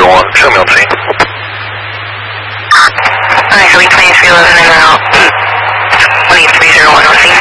1, show me on scene. Alright, so we 2311 and out. 18301 on scene.